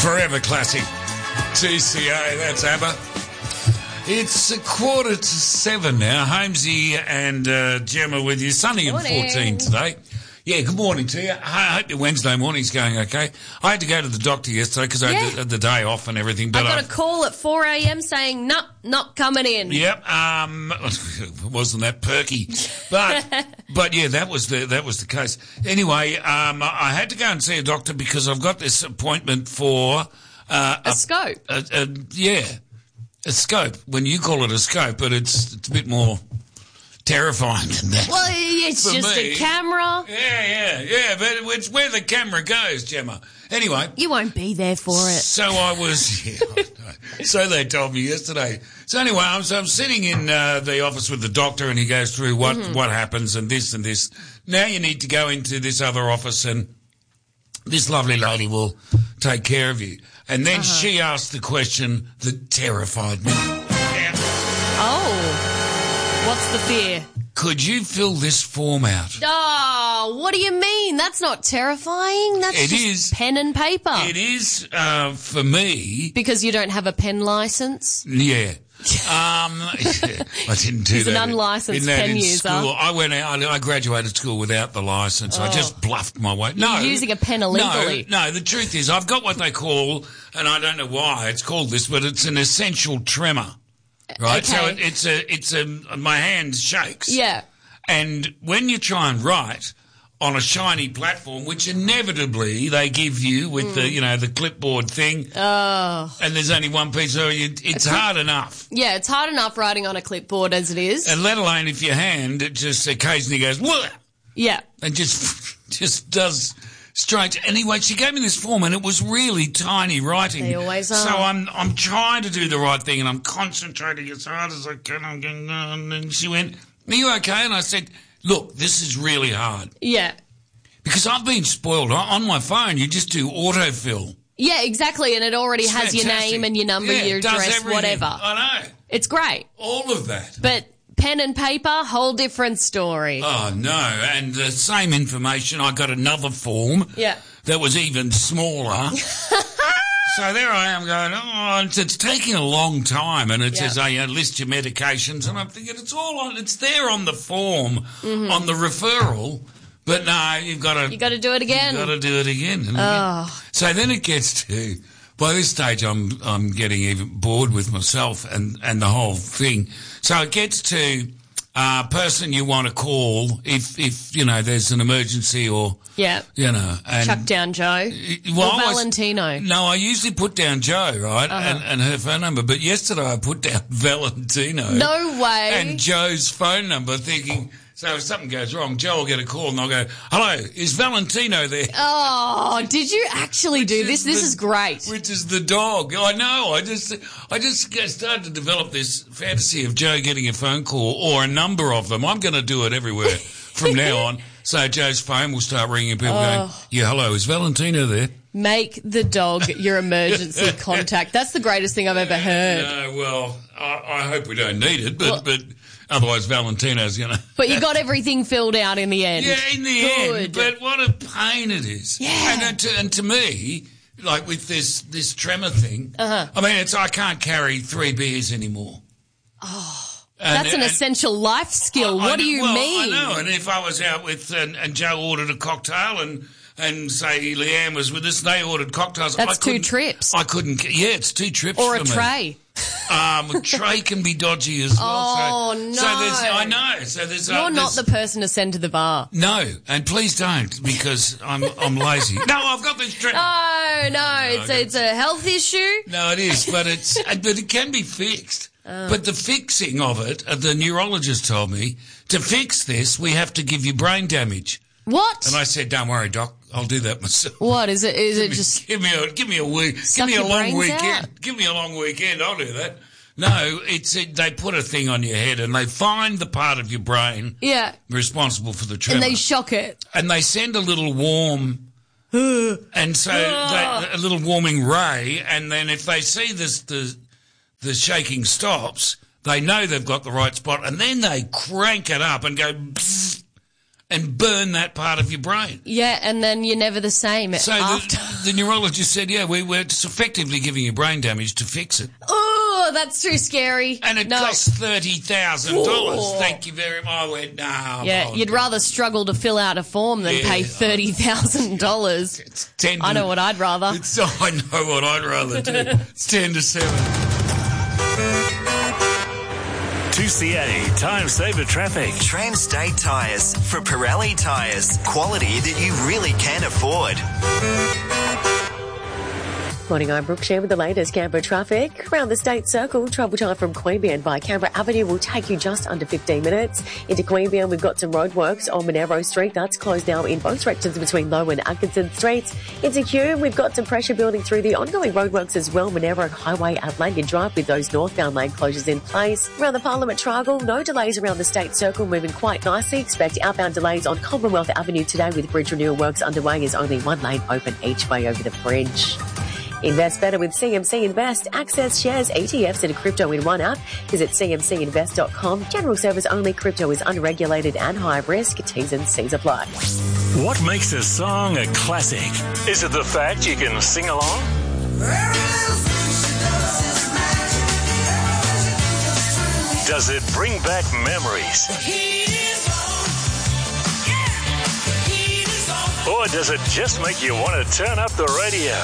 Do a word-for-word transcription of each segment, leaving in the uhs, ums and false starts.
Forever classic. T C A, that's ABBA. It's a quarter to seven now. Holmesy and uh, Gemma with you. Sunny and fourteen today. Yeah, good morning to you. I hope your Wednesday morning's going okay. I had to go to the doctor yesterday because I Yeah. had the, the day off and everything. But I got I've- a call at four a.m. saying, "Nope, not coming in." Yep, um, wasn't that perky, but but yeah, that was the that was the case. Anyway, um, I had to go and see a doctor because I've got this appointment for uh, A scope. A, a, yeah, a scope. When you call it a scope, but it's it's a bit more terrifying than that. Well, it's For just me. a camera. Yeah, yeah, yeah, but it's where the camera goes, Gemma. Anyway. You won't be there for it. So I was, yeah, I know. So they told me yesterday. So anyway, I'm, so I'm sitting in uh, the office with the doctor and he goes through what, Mm-hmm. what happens and this and this. Now you need to go into this other office and this lovely lady will take care of you. And then Uh-huh. she asked the question that terrified me. Now, Oh, what's the fear? could you fill this form out? Oh, what do you mean? That's not terrifying. That's It just is. pen and paper. It is, uh, for me, Because you don't have a pen license. yeah. Um, I didn't do He's that. an unlicensed in that pen in user. School. I went out. I graduated school without the license. I just bluffed my way. No, You're using a pen illegally. No, no. The truth is, I've got what they call, and I don't know why it's called this, but it's an essential tremor. Right. So Okay. it, it's a. It's a. My hand shakes. Yeah. And when you try and write on a shiny platform, which inevitably they give you with the, you know, the clipboard thing, Oh. and there's only one piece, so you, it's hard enough. Yeah, it's hard enough writing on a clipboard as it is. And let alone if your hand it just occasionally goes, "Whoa," Yeah. and just just does strange. Anyway, she gave me this form, and it was really tiny writing. They always are. So I'm I'm trying to do the right thing, and I'm concentrating as hard as I can. I'm going, and then she went, "Are you okay?" And I said, "Look, this is really hard Yeah. because I've been spoiled. On- On my phone, you just do autofill. Yeah, exactly. And it already It's has your fantastic. name and your number, Yeah, your it does address, everything. whatever. I know It's great. all of that." But pen and paper, whole different story. Oh, no. And the same information, I got another form Yeah. that was even smaller. So there I am going, oh, it's, it's taking a long time. And it Yeah. says, oh, you know, list your medications. And I'm thinking, it's all on, it's there on the form, Mm-hmm. on the referral. But no, you've got to, You got to do it again. you've got to do it again. And again. Oh. So then it gets to, by this stage, I'm I'm getting even bored with myself and, and the whole thing. So it gets to uh, person you want to call if, if, you know, there's an emergency or, Yeah. you know. And Chuck down Joe. well, or I was- Valentino. no, I usually put down Joe, right, Uh-huh. and, and her phone number. But yesterday I put down Valentino. No way. And Joe's phone number, thinking, so if something goes wrong, Joe will get a call and I'll go, hello, is Valentino there? Oh, did you actually do this? This the- is great. Which is the dog. I know. I just, I just started to develop this fantasy of Joe getting a phone call or a number of them. I'm going to do it everywhere from now on. So Joe's phone will start ringing. People going, yeah, hello, is Valentino there? Make the dog your emergency contact. That's the greatest thing I've ever heard. No, well, I, I hope we don't need it, but but otherwise Valentino's going to. But you got everything filled out in the end. Yeah, in the Good. end. But what a pain it is. Yeah. And, uh, to, and to me, like with this this tremor thing, Uh-huh. I mean, it's I can't carry three beers anymore. Oh. That's an essential life skill. I- I what do know- you well, mean? I know, and if I was out with, and, and Joe ordered a cocktail and, and say Leanne was with us, they ordered cocktails. That's I two couldn't- trips. I couldn't, yeah, it's two trips Or for a me. tray. Um, a tray can be dodgy as well. Oh, so, no. So there's, I know. So there's, uh, You're not there's- the person to send to the bar. No, and please don't, because I'm I'm lazy. No, I've got this trip. No, no, it's a, it's a health issue. No, it is, but it's but it can be fixed. But the fixing of it, uh, the neurologist told me, to fix this, we have to give you brain damage. What? And I said, don't worry, doc, I'll do that myself. What is it? Is it just Give me a give me a week, give Suck me a your long brains weekend. out? Give me a long weekend. I'll do that. No, it's it, they put a thing on your head and they find the part of your brain yeah? responsible for the tremor, And they shock it. and they send a little warm, and so they, a little warming ray, and then if they see this the the shaking stops, they know they've got the right spot, and then they crank it up and go, bzzz, and burn that part of your brain. Yeah, and then you're never the same So after. the, the neurologist said, yeah, we were just effectively giving you brain damage to fix it. Oh, that's too scary. And it no. costs thirty thousand dollars. Whoa. Thank you very much. I went, no. Yeah, oh, you'd rather struggle to fill out a form than Yeah. pay thirty thousand dollars. It's ten I to- know what I'd rather. It's, I know what I'd rather do. It's ten to seven. two C A Time Saver Traffic. Trans-State Tyres for Pirelli Tyres. Quality that you really can afford. Morning, I'm Brooke Share with the latest Canberra traffic. Around the State Circle, travel time from Queanbeyan by Canberra Avenue will take you just under fifteen minutes. Into Queanbeyan, we've got some roadworks on Monero Street. That's closed now in both directions between Low and Atkinson Streets. Into Kew, we've got some pressure building through the ongoing roadworks as well. Monero Highway at Lanyon Drive with those northbound lane closures in place. Around the Parliament Triangle, no delays around the State Circle, moving quite nicely. Expect outbound delays on Commonwealth Avenue today with bridge renewal works underway as only one lane open each way over the bridge. Invest better with C M C Invest. Access shares, E T Fs and crypto in one app. Visit c m c invest dot com. General service only. Crypto is unregulated and high risk. T's and C's apply. What makes a song a classic? Is it the fact you can sing along? Does it bring back memories? Or does it just make you want to turn up the radio?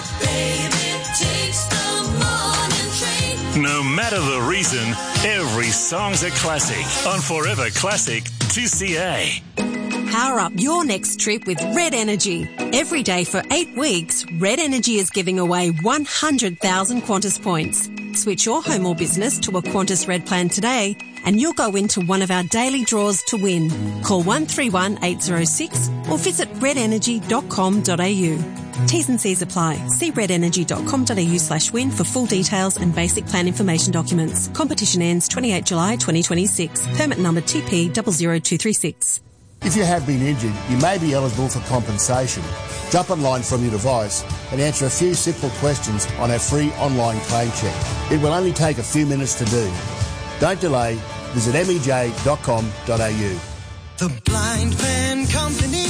No matter the reason, every song's a classic on Forever Classic two C A. Power up your next trip with Red Energy. Every day for eight weeks, Red Energy is giving away one hundred thousand Qantas points. Switch your home or business to a Qantas Red plan today and you'll go into one of our daily draws to win. Call one three one eight zero six or visit red energy dot com dot a u. T's and C's apply. See red energy dot com dot a u slash win for full details and basic plan information documents. Competition ends twenty-eighth of July twenty twenty-six. Permit number T P zero zero two three six. If you have been injured, you may be eligible for compensation. Jump online from your device and answer a few simple questions on our free online claim check. It will only take a few minutes to do. Don't delay. Visit m e j dot com dot a u. The Blind Man Company.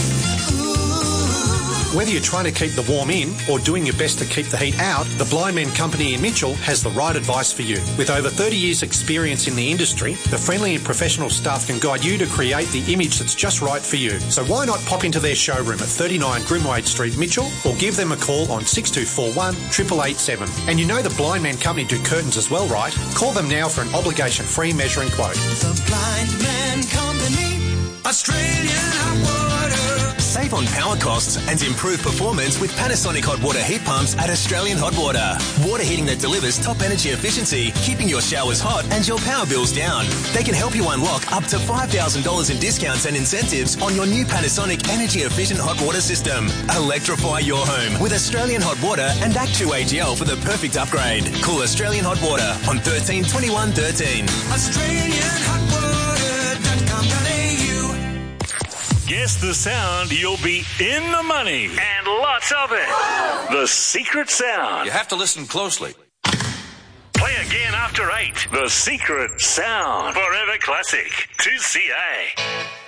Whether you're trying to keep the warm in or doing your best to keep the heat out, the Blind Man Company in Mitchell has the right advice for you. With over thirty years experience in the industry, the friendly and professional staff can guide you to create the image that's just right for you. So why not pop into their showroom at thirty-nine Grimwade Street, Mitchell, or give them a call on six two four one, eight eight eight seven. And you know the Blind Man Company do curtains as well, right? Call them now for an obligation-free measuring quote. The Blind Man Company. Australian hot water. Save on power costs and improve performance with Panasonic hot water heat pumps at Australian Hot Water. Water heating that delivers top energy efficiency, keeping your showers hot and your power bills down. They can help you unlock up to five thousand dollars in discounts and incentives on your new Panasonic energy efficient hot water system. Electrify your home with Australian Hot Water and Act two A G L for the perfect upgrade. Call Australian Hot Water on thirteen twenty-one thirteen. Australian hot water dot com dot a u. Guess the sound, you'll be in the money. And lots of it. The secret sound. You have to listen closely. Play again after eight. The secret sound. Forever Classic two C A.